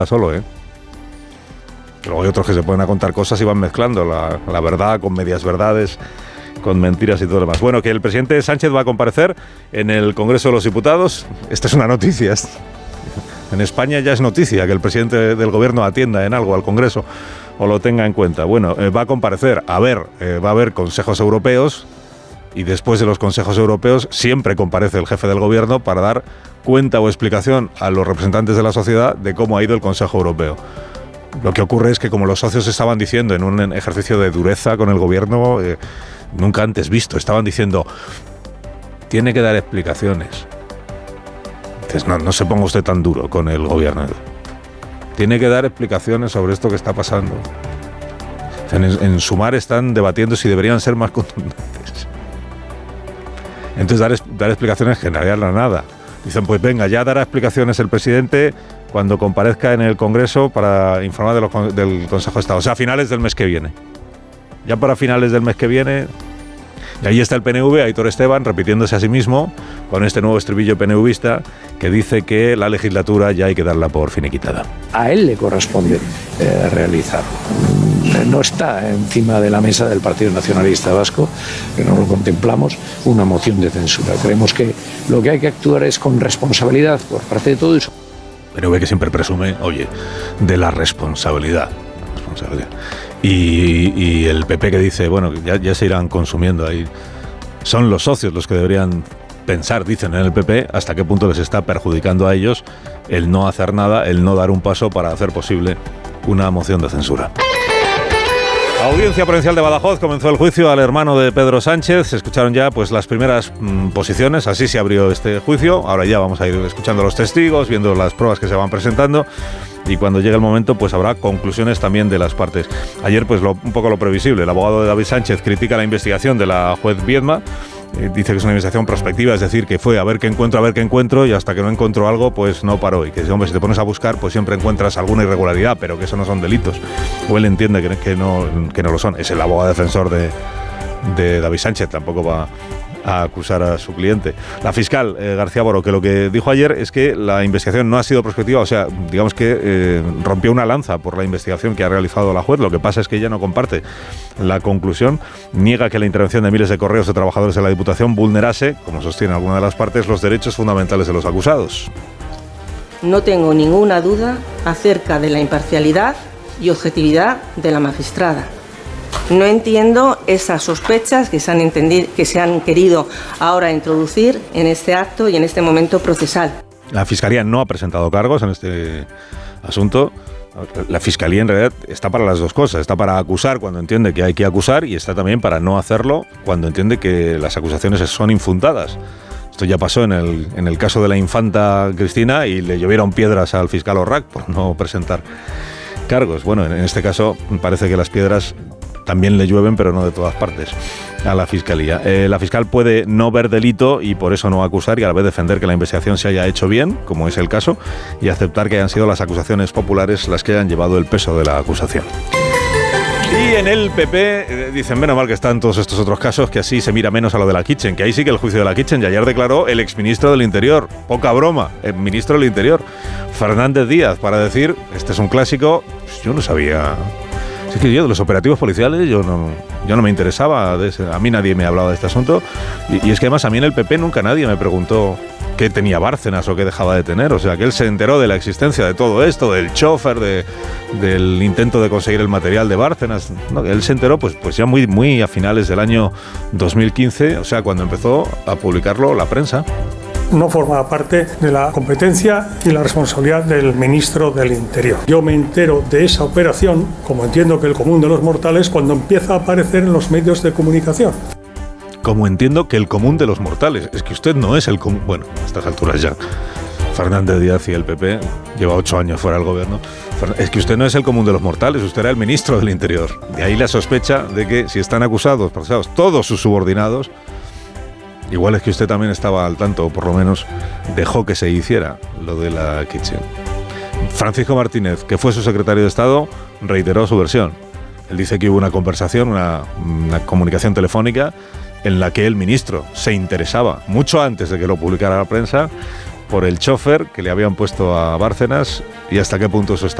solo, ¿eh? Luego hay otros que se ponen a contar cosas y van mezclando la verdad con medias verdades, con mentiras y todo lo demás. Bueno, que el presidente Sánchez va a comparecer en el Congreso de los Diputados. Esta es una noticia. En España ya es noticia que el presidente del gobierno atienda en algo al Congreso o lo tenga en cuenta. Bueno, va a comparecer. Va a haber consejos europeos y después de los consejos europeos siempre comparece el jefe del gobierno para dar cuenta o explicación a los representantes de la sociedad de cómo ha ido el Consejo Europeo. Lo que ocurre es que, como los socios estaban diciendo en un ejercicio de dureza con el gobierno nunca antes visto, estaban diciendo, tiene que dar explicaciones. Entonces, no se ponga usted tan duro con el gobierno. Tiene que dar explicaciones sobre esto que está pasando. En Sumar están debatiendo si deberían ser más contundentes. Entonces, dar explicaciones generaría la nada. Dicen, pues venga, ya dará explicaciones el presidente cuando comparezca en el Congreso para informar del Consejo de Estado. O sea, a finales del mes que viene. Ya para finales del mes que viene. Y ahí está el PNV, Aitor Esteban, repitiéndose a sí mismo con este nuevo estribillo PNVista que dice que la legislatura ya hay que darla por finiquitada. A él le corresponde realizar. No está encima de la mesa del Partido Nacionalista Vasco, que no lo contemplamos, una moción de censura. Creemos que lo que hay que actuar es con responsabilidad por parte de todo eso. PNV que siempre presume, oye, de la responsabilidad. Y el PP que dice, bueno, ya se irán consumiendo ahí. Son los socios los que deberían pensar, dicen en el PP, hasta qué punto les está perjudicando a ellos el no hacer nada, el no dar un paso para hacer posible una moción de censura. La Audiencia Provincial de Badajoz comenzó el juicio al hermano de Pedro Sánchez. Se escucharon ya pues las primeras posiciones, así se abrió este juicio. Ahora ya vamos a ir escuchando a los testigos, viendo las pruebas que se van presentando. Y cuando llegue el momento, pues habrá conclusiones también de las partes. Ayer, pues un poco lo previsible. El abogado de David Sánchez critica la investigación de la juez Viedma. Dice que es una investigación prospectiva, es decir, que fue a ver qué encuentro, y hasta que no encontró algo, pues no paró. Y que, hombre, si te pones a buscar, pues siempre encuentras alguna irregularidad, pero que eso no son delitos. O él entiende que no lo son. Es el abogado defensor de David Sánchez, tampoco va a acusar a su cliente. La fiscal García Boro, que lo que dijo ayer es que la investigación no ha sido prospectiva, o sea, digamos que rompió una lanza por la investigación que ha realizado la juez. Lo que pasa es que ella no comparte la conclusión, niega que la intervención de miles de correos de trabajadores de la Diputación vulnerase, como sostiene alguna de las partes, los derechos fundamentales de los acusados. No tengo ninguna duda acerca de la imparcialidad y objetividad de la magistrada. No entiendo esas sospechas que se han querido ahora introducir en este acto y en este momento procesal. La Fiscalía no ha presentado cargos en este asunto. La Fiscalía en realidad está para las dos cosas. Está para acusar cuando entiende que hay que acusar y está también para no hacerlo cuando entiende que las acusaciones son infundadas. Esto ya pasó en el caso de la infanta Cristina y le llovieron piedras al fiscal Orrac por no presentar cargos. Bueno, en este caso parece que las piedras también le llueven, pero no de todas partes, a la Fiscalía. La fiscal puede no ver delito y por eso no acusar y a la vez defender que la investigación se haya hecho bien, como es el caso, y aceptar que hayan sido las acusaciones populares las que hayan llevado el peso de la acusación. Y en el PP dicen, menos mal que están todos estos otros casos, que así se mira menos a lo de la Kitchen, que ahí sí que el juicio de la Kitchen, y ayer declaró el exministro del Interior, poca broma, el ministro del Interior, Fernández Díaz, para decir, este es un clásico, pues yo no sabía. Es que yo de los operativos policiales yo no me interesaba, a mí nadie me hablaba de este asunto y es que además a mí en el PP nunca nadie me preguntó qué tenía Bárcenas o qué dejaba de tener, o sea que él se enteró de la existencia de todo esto, del chofer, del intento de conseguir el material de Bárcenas, ¿no? Él se enteró pues ya muy a finales del año 2015, o sea cuando empezó a publicarlo la prensa. No forma parte de la competencia y la responsabilidad del ministro del Interior. Yo me entero de esa operación, como entiendo que el común de los mortales, cuando empieza a aparecer en los medios de comunicación. Como entiendo que el común de los mortales. Es que usted no es el común. Bueno, a estas alturas ya. Fernández Díaz y el PP lleva 8 años fuera del gobierno. Es que usted no es el común de los mortales, usted era el ministro del Interior. De ahí la sospecha de que si están acusados, procesados, todos sus subordinados, igual es que usted también estaba al tanto, o por lo menos dejó que se hiciera lo de la Kitchen. Francisco Martínez, que fue su secretario de Estado, reiteró su versión. Él dice que hubo una conversación, una comunicación telefónica en la que el ministro se interesaba, mucho antes de que lo publicara la prensa, por el chofer que le habían puesto a Bárcenas y hasta qué punto eso está